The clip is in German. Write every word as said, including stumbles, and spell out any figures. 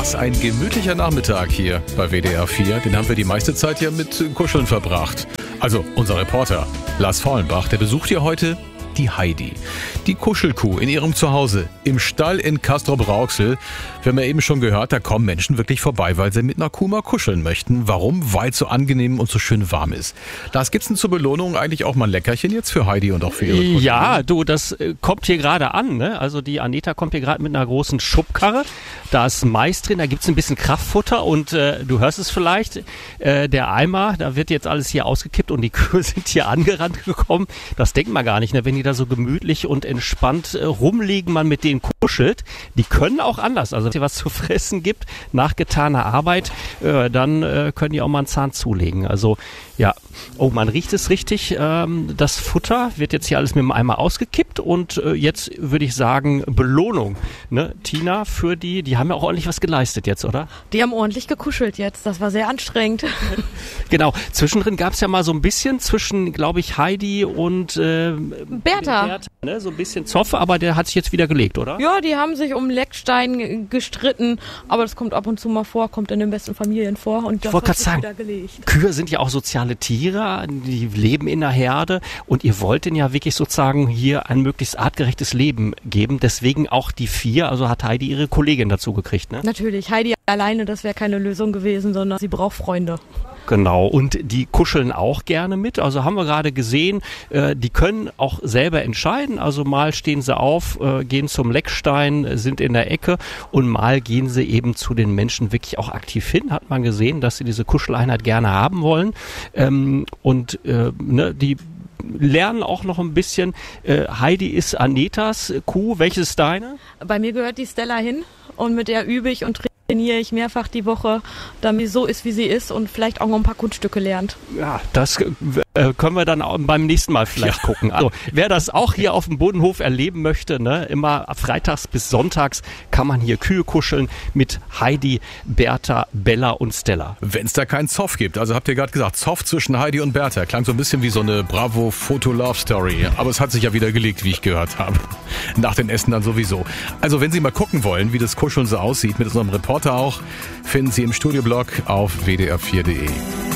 Was ein gemütlicher Nachmittag hier bei W D R vier. Den haben wir die meiste Zeit ja mit Kuscheln verbracht. Also unser Reporter Lars Fallenbach, der besucht hier heute die Heidi. Die Kuschelkuh in ihrem Zuhause im Stall in Castrop-Rauxel. Wir haben ja eben schon gehört, da kommen Menschen wirklich vorbei, weil sie mit einer Kuh mal kuscheln möchten. Warum? Weil es so angenehm und so schön warm ist. Lars, gibt's denn zur Belohnung eigentlich auch mal ein Leckerchen jetzt für Heidi und auch für ihre Kuschelkuh? Ja, du, das äh, kommt hier gerade an, ne? Also die Aneta kommt hier gerade mit einer großen Schubkarre. Da ist Mais drin, da gibt's ein bisschen Kraftfutter und äh, du hörst es vielleicht, äh, der Eimer, da wird jetzt alles hier ausgekippt und die Kühe sind hier angerannt gekommen. Das denkt man gar nicht, ne? Wenn die da so gemütlich und entspannt äh, rumliegen, man mit denen kuschelt. Die können auch anders. Also wenn es hier was zu fressen gibt, nach getaner Arbeit, äh, dann äh, können die auch mal einen Zahn zulegen. Also ja, oh, man riecht es richtig. Ähm, das Futter wird jetzt hier alles mit dem Eimer ausgekippt und äh, jetzt würde ich sagen Belohnung. Ne? Tina, für die, die haben ja auch ordentlich was geleistet jetzt, oder? Die haben ordentlich gekuschelt jetzt. Das war sehr anstrengend. Genau. Zwischendrin gab es ja mal so ein bisschen zwischen, glaube ich, Heidi und äh, Bertha. Bertha, ne? So ein bisschen Zoff, aber der hat sich jetzt wieder gelegt, oder? Ja, die haben sich um Leckstein gestritten, aber das kommt ab und zu mal vor, kommt in den besten Familien vor und das hat sich sagen, wieder gelegt. Kühe sind ja auch soziale Tiere, die leben in der Herde und ihr wollt denen ja wirklich sozusagen hier ein möglichst artgerechtes Leben geben, deswegen auch die vier, also hat Heidi ihre Kollegin dazu gekriegt, ne? Natürlich, Heidi alleine, das wäre keine Lösung gewesen, sondern sie braucht Freunde. Genau, und die kuscheln auch gerne mit, also haben wir gerade gesehen, äh, die können auch selber entscheiden, also mal stehen sie auf, äh, gehen zum Leckstein, sind in der Ecke und mal gehen sie eben zu den Menschen wirklich auch aktiv hin, hat man gesehen, dass sie diese Kuscheleinheit gerne haben wollen ähm, und äh, ne, die lernen auch noch ein bisschen, äh, Heidi ist Anetas Kuh, welches ist deine? Bei mir gehört die Stella hin und mit der übe ich und trainiere ich mehrfach die Woche, damit sie so ist, wie sie ist und vielleicht auch noch ein paar Kunststücke lernt. Ja, das äh, können wir dann auch beim nächsten Mal vielleicht ja. gucken. Also wer das auch hier auf dem Bodenhof erleben möchte, ne, immer freitags bis sonntags kann man hier Kühe kuscheln mit Heidi, Bertha, Bella und Stella. Wenn es da keinen Zoff gibt, also habt ihr gerade gesagt, Zoff zwischen Heidi und Bertha, klang so ein bisschen wie so eine Bravo-Foto-Love-Story, aber es hat sich ja wieder gelegt, wie ich gehört habe. Nach dem Essen dann sowieso. Also wenn Sie mal gucken wollen, wie das Kuscheln so aussieht, mit unserem Reporter auch, finden Sie im Studioblog auf w d r vier punkt d e.